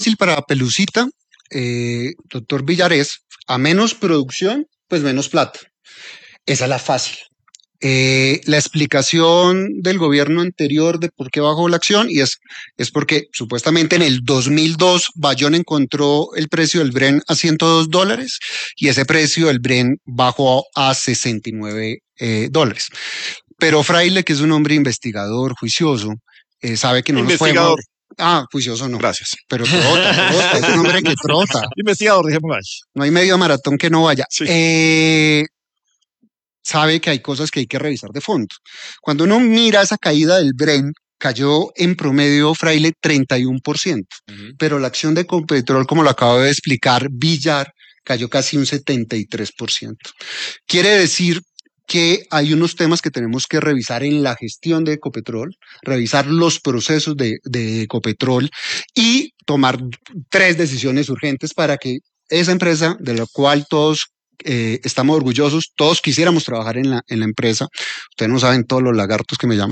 fácil para Pelucita, doctor Villarés, a menos producción, pues menos plata. Esa es la fácil. La explicación del gobierno anterior de por qué bajó la acción es porque supuestamente en el 2002 Bayón encontró el precio del Bren a $102 y ese precio del Bren bajó a $69. Pero Fraile, que es un hombre investigador, juicioso, sabe que no nos podemos... Juicioso no. Gracias. Pero trota, es un hombre que trota. Investigador, dejémoslo ahí. No hay medio maratón que no vaya. Sí. Sabe que hay cosas que hay que revisar de fondo. Cuando uno mira esa caída del Bren, cayó en promedio, Fraile, 31%, pero la acción de Ecopetrol, como lo acabo de explicar, Villar, cayó casi un 73%. Quiere decir que hay unos temas que tenemos que revisar en la gestión de Ecopetrol, revisar los procesos de Ecopetrol y tomar 3 decisiones urgentes para que esa empresa, de la cual todos estamos orgullosos, todos quisiéramos trabajar en la empresa. Ustedes no saben todos los lagartos que me llaman.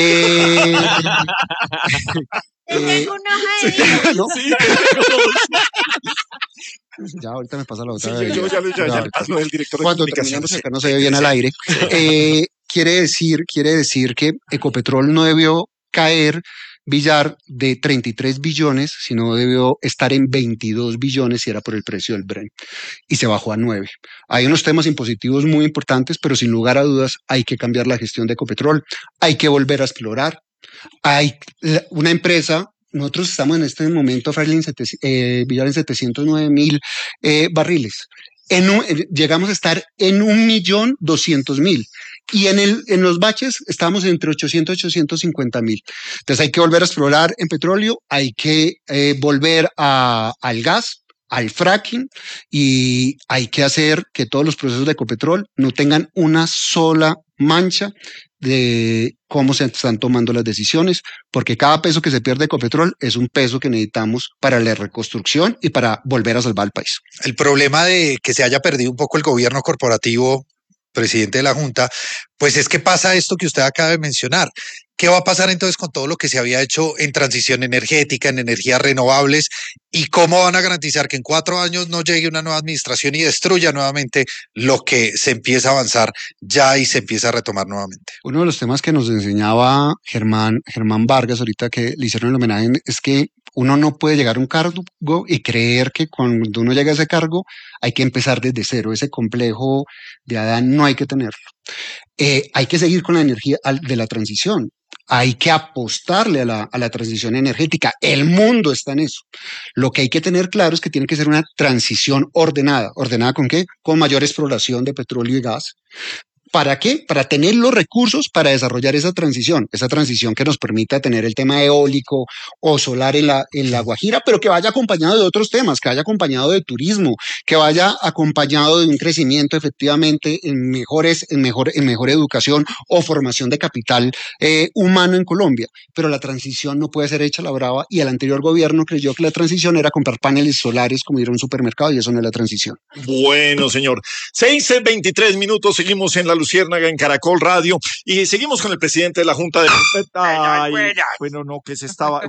¿No? Sí, ya ahorita me pasa la otra. Sí, yo ya paso el director de cuando comunicaciones. terminemos acá no se ve bien al aire. Quiere decir que Ecopetrol no debió caer, Villar, de 33 billones, sino debió estar en 22 billones si era por el precio del Brent, y se bajó a 9. Hay unos temas impositivos muy importantes, pero sin lugar a dudas hay que cambiar la gestión de Ecopetrol, hay que volver a explorar. Hay una empresa, nosotros estamos en este momento, Villar, en 709,000 barriles. Llegamos a estar en 1.200.000. Y en los baches estamos entre 800 y 850,000. Entonces hay que volver a explorar en petróleo, hay que volver al gas, al fracking, y hay que hacer que todos los procesos de Ecopetrol no tengan una sola mancha de cómo se están tomando las decisiones, porque cada peso que se pierde Ecopetrol es un peso que necesitamos para la reconstrucción y para volver a salvar el país. El problema de que se haya perdido un poco el gobierno corporativo, presidente de la Junta, pues es que pasa esto que usted acaba de mencionar. ¿Qué va a pasar entonces con todo lo que se había hecho en transición energética, en energías renovables? ¿Y cómo van a garantizar que en 4 años no llegue una nueva administración y destruya nuevamente lo que se empieza a avanzar ya y se empieza a retomar nuevamente? Uno de los temas que nos enseñaba Germán Vargas, ahorita que le hicieron el homenaje, es que uno no puede llegar a un cargo y creer que cuando uno llega a ese cargo hay que empezar desde cero. Ese complejo de Adán no hay que tenerlo. Hay que seguir con la energía de la transición. Hay que apostarle a la transición energética. El mundo está en eso. Lo que hay que tener claro es que tiene que ser una transición ordenada. ¿Ordenada con qué? Con mayor exploración de petróleo y gas. ¿Para qué? Para tener los recursos para desarrollar esa transición que nos permita tener el tema eólico o solar en la Guajira, pero que vaya acompañado de otros temas, que vaya acompañado de turismo, que vaya acompañado de un crecimiento efectivamente en mejor educación o formación de capital humano en Colombia. Pero la transición no puede ser hecha a la brava, y el anterior gobierno creyó que la transición era comprar paneles solares como ir a un supermercado, y eso no es la transición. Bueno, señor. 6:23, seguimos en La Luciérnaga, en Caracol Radio, y seguimos con el presidente de la Junta de... Bueno, no, que se estaba...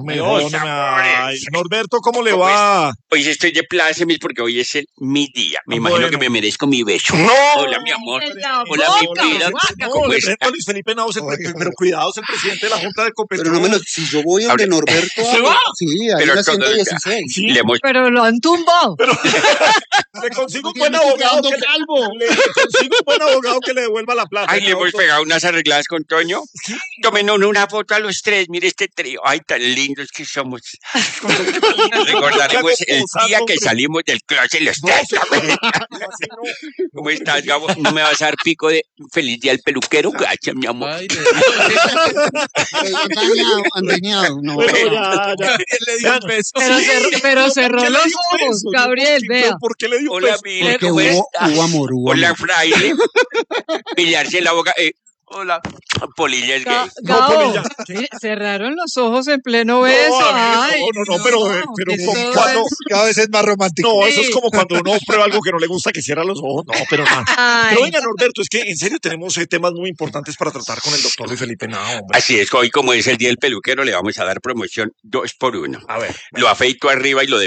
Norberto, ¿cómo le va? Hoy estoy de plácemes porque hoy es mi día. Me imagino que me merezco mi beso. ¡No! Hola, mi amor. Hola, mi vida. ¿Cómo está? Luis Felipe Naos, pero cuidado, es el presidente de la Junta de Ecopetrol. Pero no si yo voy donde Norberto... ¿Se va? Sí, ahí la 116. Sí. Pero lo han tumbado. Le consigo un buen abogado que le devuelva la plata. Ay, le hemos pegado unas arregladas con Toño. Tomen una foto a los 3, mire este trío. Ay, tan lindos que somos. Recordaremos el día que salimos del closet los 3. ¿Cómo estás, Gabo? ¿No me vas a dar pico de feliz día al peluquero? Gracias, mi amor. Andeñado. No. Pero cerró los ojos, Gabriel, vea. ¿Por qué le dio Hola, beso? mire, Porque ¿cómo estás? hubo amor. Hola, Fraile. Pillarse en la boca. Hola, Polilla es gay. Gabo, cerraron los ojos en pleno beso. No, pero cuando... Cada vez es más romántico. No, eso es como cuando uno prueba algo que no le gusta, que cierra los ojos. No, pero nada. Pero venga, Norberto, es que en serio tenemos temas muy importantes para tratar con el doctor Luis Felipe Nao. Así es, hoy como es el día del peluquero, le vamos a dar promoción 2 por 1. A ver. Lo afeito arriba y lo